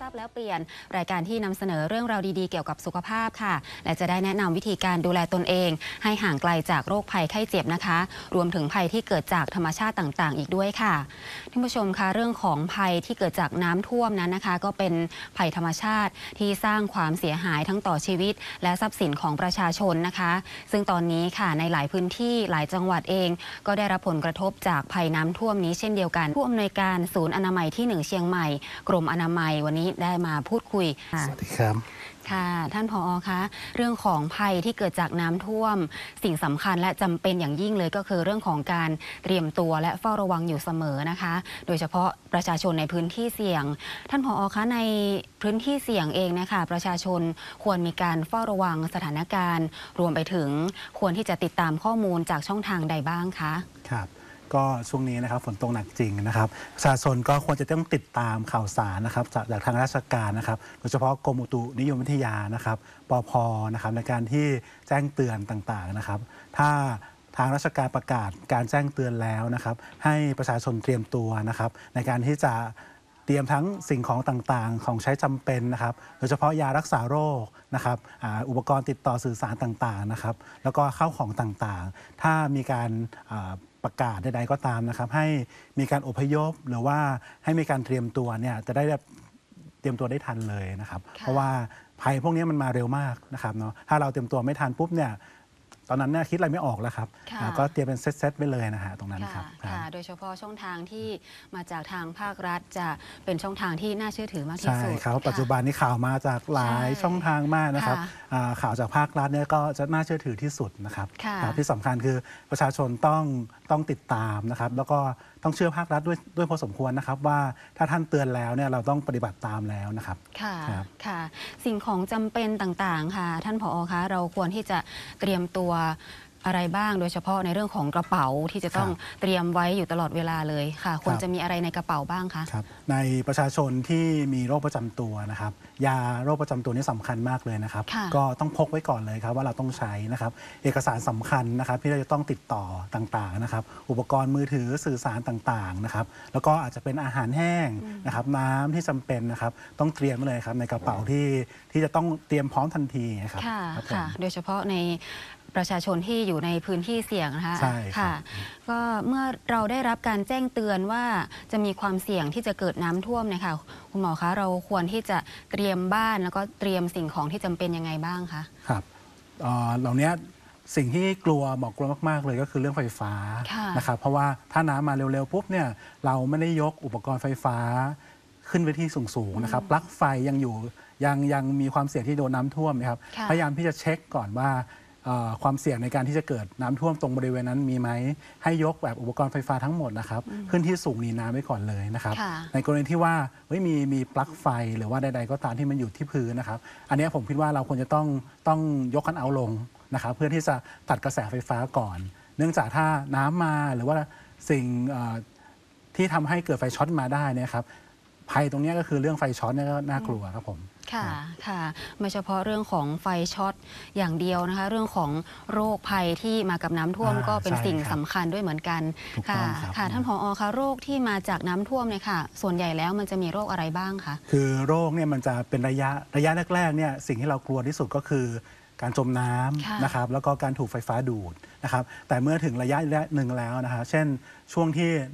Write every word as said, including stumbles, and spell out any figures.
ราบแล้วเปลี่ยนรายการที่นำเสนอเรื่องราวดีๆเกี่ยวกับสุขภาพค่ะและจะได้แนะนำวิธีการดูแลตนเองให้ห่างไกลจากโรคภัยไข้เจ็บนะคะรวมถึงภัยที่เกิดจากธรรมชาติต่างๆอีกด้วยค่ะท่านผู้ชมคะเรื่องของภัยที่เกิดจากน้ำท่วมนั้นนะคะก็เป็นภัยธรรมชาติที่สร้างความเสียหายทั้งต่อชีวิตและทรัพย์สินของประชาชนนะคะซึ่งตอนนี้ค่ะในหลายพื้นที่หลายจังหวัดเองก็ได้รับผลกระทบจากภัยน้ำท่วมนี้เช่นเดียวกันผู้อำนวยการศูนย์อนามัยที่หนึ่งเชียงใหม่กรมอนามัยวันนี้ได้มาพูดคุยสวัสดีครับค่ะท่านผอ.คะเรื่องของภัยที่เกิดจากน้ำท่วมสิ่งสำคัญและจำเป็นอย่างยิ่งเลยก็คือเรื่องของการเตรียมตัวและเฝ้าระวังอยู่เสมอนะคะโดยเฉพาะประชาชนในพื้นที่เสี่ยงท่านผอ.คะในพื้นที่เสี่ยงเองนะคะประชาชนควรมีการเฝ้าระวังสถานการณ์รวมไปถึงควรที่จะติดตามข้อมูลจากช่องทางใดบ้างคะครับก็ช่วงนี้นะครับฝนตกหนักจริงนะครับประชาชนก็ควรจะต้องติดตามข่าวสารนะครับจากจากทางราชการนะครับโดยเฉพาะกรมอุตุนิยมวิทยานะครับปภ.นะครับในการที่แจ้งเตือนต่างๆนะครับถ้าทางราชการประกาศการแจ้งเตือนแล้วนะครับให้ประชาชนเตรียมตัวนะครับในการที่จะเตรียมทั้งสิ่งของต่างๆของใช้จำเป็นนะครับโดยเฉพาะยารักษาโรคนะครับอุปกรณ์ติดต่อสื่อสารต่างๆนะครับแล้วก็ข้าวของต่างๆถ้ามีการประกาศใดๆก็ตามนะครับให้มีการอพยพหรือว่าให้มีการเตรียมตัวเนี่ยจะได้เตรียมตัวได้ทันเลยนะครับเพราะว่าภัยพวกนี้มันมาเร็วมากนะครับเนาะถ้าเราเตรียมตัวไม่ทันปุ๊บเนี่ยตอนนั้นเนี่ยคิดอะไรไม่ออกแล้วครับก็เตรียมเป็นเซตๆไปเลยนะฮะตรงนั้นครับโดยเฉพาะช่องทางที่มาจากทางภาครัฐจะเป็นช่องทางที่น่าเชื่อถือมากที่สุดใช่ครับปัจจุบันนี้ข่าวมาจากหลายช่องทางมากนะครับข่าวจากภาครัฐเนี่ยก็จะน่าเชื่อถือที่สุดนะครับที่สำคัญคือประชาชนต้องต้องติดตามนะครับแล้วก็ต้องเชื่อภาครัฐด้วยด้วยพอสมควรนะครับว่าถ้าท่านเตือนแล้วเนี่ยเราต้องปฏิบัติตามแล้วนะครับค่ะค่ะสิ่งของจำเป็นต่างๆค่ะท่านผอ.คะเราควรที่จะเตรียมตัวอะไรบ้างโดยเฉพาะในเรื่องของกระเป๋าที่จะต้องเตรียมไว้อยู่ตลอดเวลาเลยค่ะควรจะมีอะไรในกระเป๋าบ้างคะครับในประชาชนที่มีโรคประจำตัวนะครับยาโรคประจำตัวนี่สำคัญมากเลยนะครับก็ต้องพกไว้ก่อนเลยครับว่าเราต้องใช้นะครับเอกสารสำคัญนะครับที่เราจะต้องติดต่อต่างๆนะครับอุปกรณ์มือถือสื่อสารต่างๆนะครับแล้วก็อาจจะเป็นอาหารแห้งนะครับน้ำที่จำเป็นนะครับต้องเตรียมไว้เลยครับในกระเป๋าที่ที่จะต้องเตรียมพร้อมทันทีครับค่ะโดยเฉพาะในประชาชนที่อยู่ในพื้นที่เสี่ยงนะคะใช่ค่ะก็เมื่อเราได้รับการแจ้งเตือนว่าจะมีความเสี่ยงที่จะเกิดน้ำท่วมเนี่ยค่ะคุณหมอคะเราควรที่จะเตรียมบ้านแล้วก็เตรียมสิ่งของที่จำเป็นยังไงบ้างคะครับเหล่านี้สิ่งที่กลัวบอกกลัวมากๆเลยก็คือเรื่องไฟฟ้านะครับเพราะว่าถ้าน้ำมาเร็วๆปุ๊บเนี่ยเราไม่ได้ยกอุปกรณ์ไฟฟ้าขึ้นไปที่สูงๆนะครับปลั๊กไฟยังอยู่ยังยังมีความเสี่ยงที่โดนน้ำท่วมนะครับพยายามที่จะเช็คก่อนว่าความเสี่ยงในการที่จะเกิดน้ำท่วมตรงบริเวณนั้นมีไหมให้ยกแบบอุปกรณ์ไฟฟ้าทั้งหมดนะครับขึ้นที่สูงหนีน้ำไว้ก่อนเลยนะครับในกรณีที่ว่าเฮ้ยมีมีปลั๊กไฟหรือว่าใดๆก็ตามที่มันอยู่ที่พื้นนะครับอันนี้ผมคิดว่าเราควรจะต้องต้องยกคันเอาท์ลงนะครับเพื่อที่จะตัดกระแสไฟฟ้าก่อน เนื่องจากถ้าน้ำมาหรือว่าสิ่งที่ทำให้เกิดไฟช็อตมาได้นะครับภัยตรงนี้ก็คือเรื่องไฟช็อตนี่ก็น่ากลัวครับผมค่ะค่ะไม่เฉพาะเรื่องของไฟช็อตอย่างเดียวนะคะเรื่องของโรคภัยที่มากับน้ำท่วมก็เป็นสิ่งสำคัญด้วยเหมือนกันค่ะค่ะท่านผอ.คะโรคที่มาจากน้ำท่วมเนี่ยค่ะส่วนใหญ่แล้วมันจะมีโรคอะไรบ้างคะคือโรคเนี่ยมันจะเป็นระยะระยะแรกๆเนี่ยสิ่งที่เรากลัวที่สุดก็คือการจมน้ำนะครับแล้วก็การถูกไฟฟ้าดูดนะครับแต่เมื่อถึงระยะหนึ่งแล้วนะครับเช่นช่วงที่